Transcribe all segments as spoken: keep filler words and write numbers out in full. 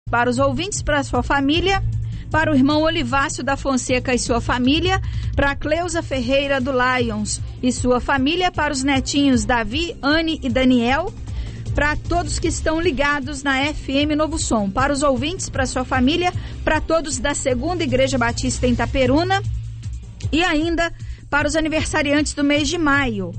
para os ouvintes, para a sua família, para o irmão Olivácio da Fonseca e sua família, para a Cleusa Ferreira do Lions e sua família, para os netinhos Davi, Anne e Daniel, para todos que estão ligados na F M Novo Som, para os ouvintes, para a sua família, para todos da Segunda Igreja Batista em Itaperuna e ainda para os aniversariantes do mês de maio.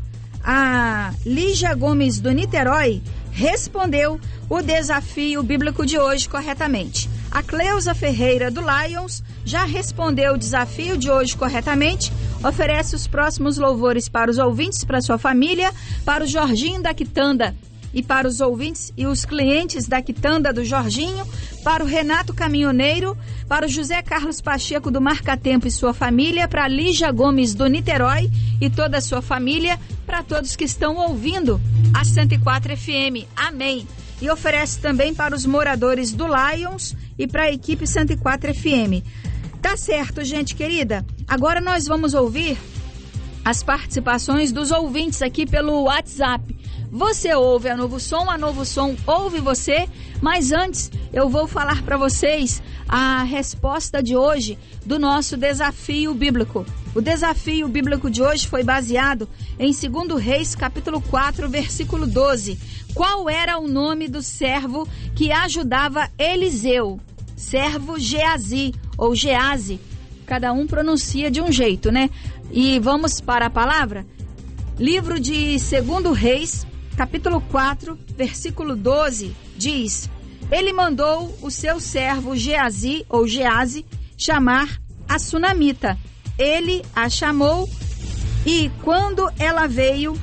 A Lígia Gomes do Niterói respondeu o desafio bíblico de hoje corretamente. A Cleusa Ferreira do Lions já respondeu o desafio de hoje corretamente, oferece os próximos louvores para os ouvintes, para sua família, para o Jorginho da Quitanda e para os ouvintes e os clientes da Quitanda do Jorginho, para o Renato Caminhoneiro, para o José Carlos Pacheco do Marca Tempo e sua família, para a Lígia Gomes do Niterói e toda a sua família, para todos que estão ouvindo a cento e quatro F M. Amém. E oferece também para os moradores do Lions e para a equipe cento e quatro F M. Tá certo, gente querida? Agora nós vamos ouvir as participações dos ouvintes aqui pelo WhatsApp. Você ouve a Novo Som, a Novo Som ouve você, mas antes eu vou falar para vocês a resposta de hoje do nosso desafio bíblico. O desafio bíblico de hoje foi baseado em Segundo Reis, capítulo quatro, versículo doze. Qual era o nome do servo que ajudava Eliseu? Servo Geazi ou Geazi. Cada um pronuncia de um jeito, né? E vamos para a palavra? Livro de Segundo Reis, capítulo quatro, versículo doze, diz: ele mandou o seu servo Geazi ou Geazi chamar a sunamita. Ele a chamou e quando ela veio,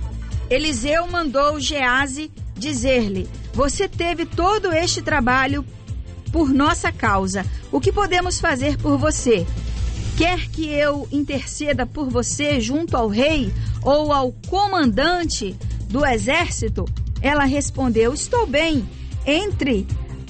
Eliseu mandou Geazi dizer-lhe: você teve todo este trabalho por nossa causa. O que podemos fazer por você? Quer que eu interceda por você junto ao rei ou ao comandante do exército? Ela respondeu: estou bem, entre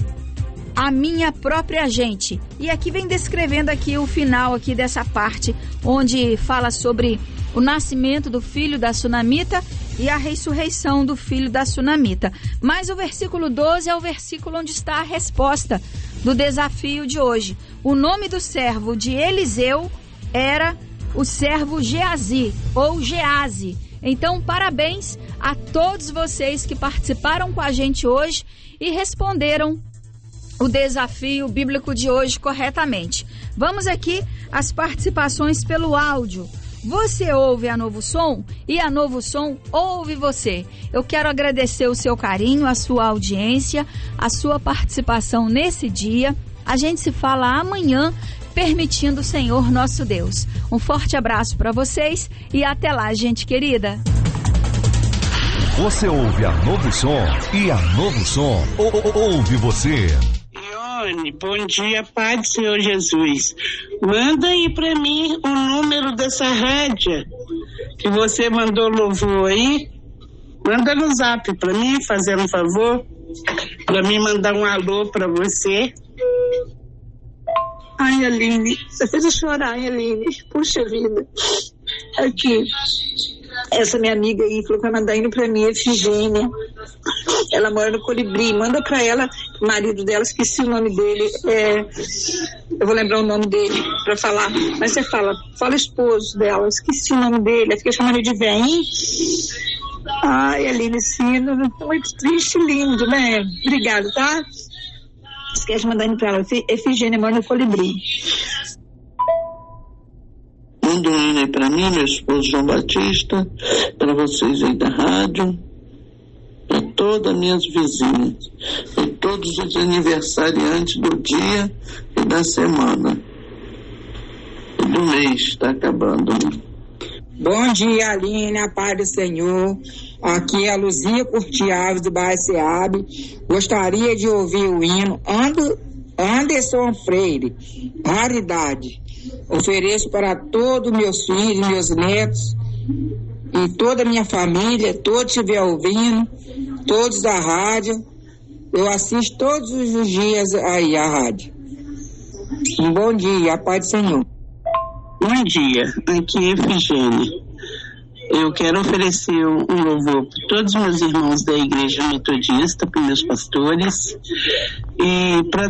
a minha própria gente. E aqui vem descrevendo aqui o final aqui dessa parte, onde fala sobre o nascimento do filho da sunamita e a ressurreição do filho da sunamita. Mas o versículo doze é o versículo onde está a resposta do desafio de hoje. O nome do servo de Eliseu era o servo Geazi ou Geazi. Então, parabéns a todos vocês que participaram com a gente hoje e responderam o desafio bíblico de hoje corretamente. Vamos aqui às participações pelo áudio. Você ouve a Novo Som e a Novo Som ouve você. Eu quero agradecer o seu carinho, a sua audiência, a sua participação nesse dia. A gente se fala amanhã, permitindo o Senhor nosso Deus. Um forte abraço para vocês e até lá, gente querida. Você ouve a Novo Som e a Novo Som ouve você. Ione, bom dia, Pai do Senhor Jesus. Manda aí pra mim o número dessa rádio que você mandou louvor aí. Manda no zap pra mim, fazendo um favor, pra mim mandar um alô pra você. Ai, Aline, você fez eu chorar, hein, Aline? Puxa vida. Aqui, essa minha amiga aí falou que vai mandar indo pra mim, Efigênia. Ela mora no Colibri. Manda pra ela, o marido dela, esqueci o nome dele. É, eu vou lembrar o nome dele pra falar. Mas você fala, fala esposo dela, esqueci o nome dele. Eu fiquei chamando ele de Vem. Ai, Aline, sim, muito triste e lindo, né? Obrigada, tá? Esquece de mandar indo pra ela. Efigênia mora no Colibri. Manda um e-mail para mim, meu esposo João Batista, para vocês aí da rádio, para todas as minhas vizinhas, para todos os aniversariantes do dia e da semana. E do mês, está acabando. Bom dia, Aline, a paz do Senhor. Aqui é a Luzia Curti Alves do bairro Seab. Gostaria de ouvir o hino Anderson Freire, Raridade. Ofereço para todos meus filhos, meus netos e toda a minha família, todos que estiver ouvindo, todos da rádio. Eu assisto todos os dias aí a rádio. Um bom dia, a paz do Senhor. Bom dia, aqui é Efigênia. Eu quero oferecer um, um louvor para todos os meus irmãos da Igreja Metodista, para meus pastores e para